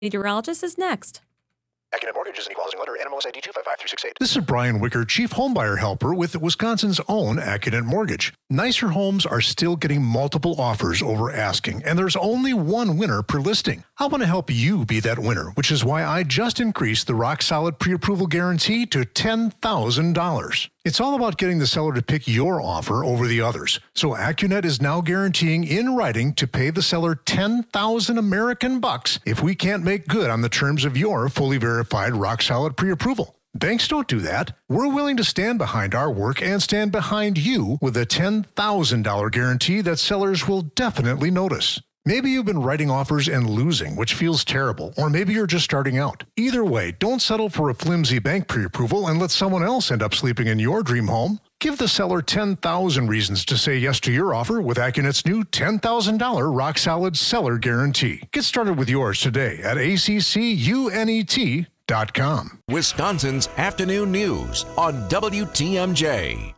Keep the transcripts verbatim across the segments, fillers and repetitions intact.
Meteorologist is next. Accident Mortgage is an equal housing lender. N M L S I D two five five three six eight. This is Brian Wicker, Chief Homebuyer Helper with Wisconsin's own Accident Mortgage. Nicer homes are still getting multiple offers over asking, and there's only one winner per listing. I want to help you be that winner, which is why I just increased the Rock Solid Pre-Approval Guarantee to ten thousand dollars. It's all about getting the seller to pick your offer over the others. So AccuNet is now guaranteeing in writing to pay the seller ten thousand American bucks if we can't make good on the terms of your fully verified Rock Solid Pre-Approval. Banks don't do that. We're willing to stand behind our work and stand behind you with a ten thousand dollars guarantee that sellers will definitely notice. Maybe you've been writing offers and losing, which feels terrible, or maybe you're just starting out. Either way, don't settle for a flimsy bank pre-approval and let someone else end up sleeping in your dream home. Give the seller ten thousand reasons to say yes to your offer with AccuNet's new ten thousand dollars Rock Solid Seller Guarantee. Get started with yours today at A C C U N E T dot com. Wisconsin's Afternoon News on W T M J.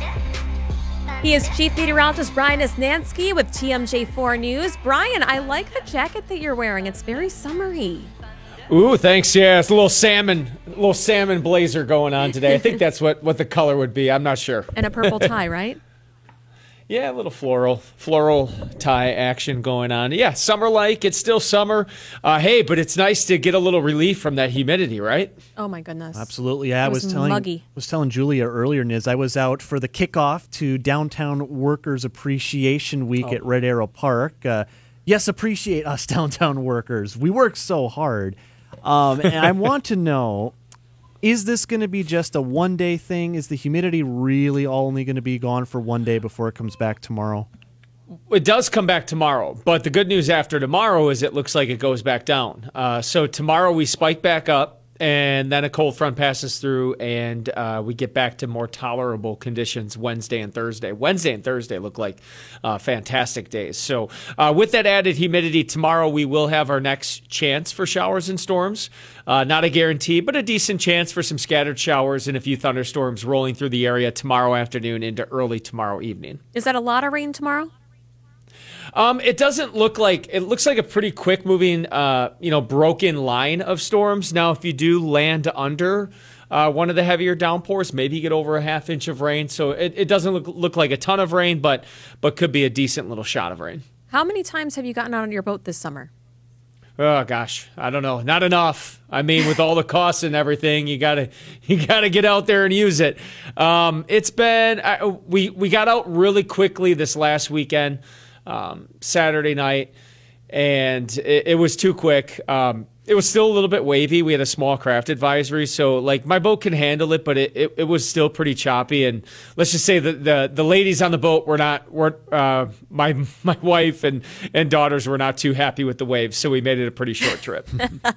He is Chief Meteorologist Brian Osnansky with T M J four News. Brian, I like the jacket that you're wearing. It's very summery. Ooh, thanks. Yeah, it's a little salmon, a little salmon blazer going on today. I think that's what, what the color would be. I'm not sure. And a purple tie, right? Yeah, a little floral, floral tie action going on. Yeah, summer-like. It's still summer. Uh, hey, but it's nice to get a little relief from that humidity, right? Oh my goodness. Absolutely. Yeah, It I was was telling muggy. was telling Julia earlier, Niz, I was out for the kickoff to Downtown Workers Appreciation Week Oh. at Red Arrow Park. Uh, yes, appreciate us downtown workers. We work so hard. Um, and I want to know, is this going to be just a one-day thing? Is the humidity really only going to be gone for one day before it comes back tomorrow? It does come back tomorrow, but the good news after tomorrow is it looks like it goes back down. Uh, so tomorrow we spike back up, and then a cold front passes through, and uh, we get back to more tolerable conditions Wednesday and Thursday. Wednesday and Thursday look like uh, fantastic days. So uh, with that added humidity, tomorrow we will have our next chance for showers and storms. Uh, not a guarantee, but a decent chance for some scattered showers and a few thunderstorms rolling through the area tomorrow afternoon into early tomorrow evening. Is that a lot of rain tomorrow? Um, it doesn't look like it looks like a pretty quick moving, uh, you know, broken line of storms. Now, if you do land under uh, one of the heavier downpours, maybe you get over a half inch of rain. So it, it doesn't look look like a ton of rain, but but could be a decent little shot of rain. How many times have you gotten out on your boat this summer? Oh gosh, I don't know, not enough. I mean, with all the costs and everything, you gotta you gotta get out there and use it. Um, it's been I, we we got out really quickly this last weekend. Um, Saturday night, and it, it was too quick. Um, it was still a little bit wavy. We had a small craft advisory, so like my boat can handle it, but it, it, it was still pretty choppy. And let's just say that the the ladies on the boat were not were uh, my my wife and and daughters were not too happy with the waves, so we made it a pretty short trip.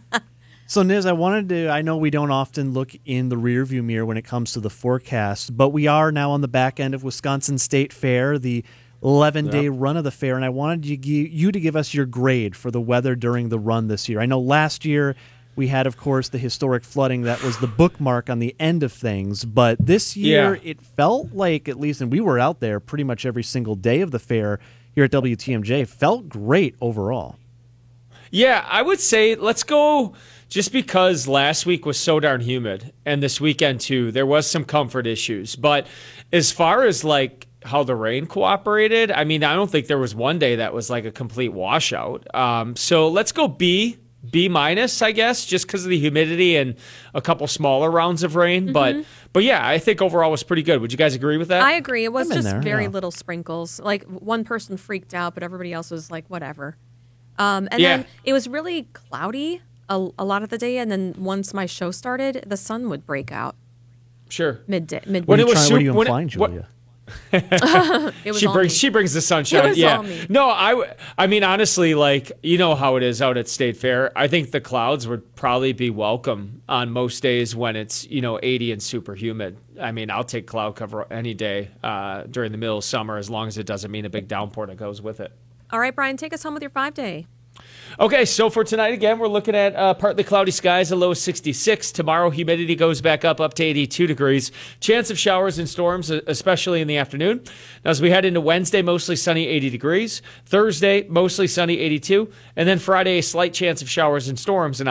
So, Niz, I wanted to, I know we don't often look in the rearview mirror when it comes to the forecast, but we are now on the back end of Wisconsin State Fair, the eleven-day yep. run of the fair, and I wanted you, you to give us your grade for the weather during the run this year. I know last year we had, of course, the historic flooding that was the bookmark on the end of things, but this year yeah. it felt like, at least, and we were out there pretty much every single day of the fair here at W T M J, felt great overall. Yeah, I would say let's go just because last week was so darn humid, and this weekend too, there was some comfort issues. But as far as like how the rain cooperated, I mean, I don't think there was one day that was like a complete washout. Um, so let's go B, B minus, I guess, just because of the humidity and a couple smaller rounds of rain. Mm-hmm. But but yeah, I think overall was pretty good. Would you guys agree with that? I agree. It was I'm just there, very yeah. little sprinkles. Like one person freaked out, but everybody else was like, whatever. Um, and Yeah. then it was really cloudy a, a lot of the day. And then once my show started, the sun would break out Sure. midday. Mid- When What, it are you was trying, what are su- you when it- implying, what- Julia? it was she all brings me. she brings the sunshine. It was yeah. all me. No, I w- I mean honestly, like you know how it is out at State Fair. I think the clouds would probably be welcome on most days when it's you know eighty and super humid. I mean, I'll take cloud cover any day uh, during the middle of summer as long as it doesn't mean a big downpour that goes with it. All right, Brian, take us home with your five day. Okay, so for tonight, again, we're looking at uh, partly cloudy skies, a low of sixty-six. Tomorrow, humidity goes back up, up to eighty-two degrees. Chance of showers and storms, especially in the afternoon. Now, as we head into Wednesday, mostly sunny, eighty degrees. Thursday, mostly sunny, eighty-two. And then Friday, a slight chance of showers and storms, and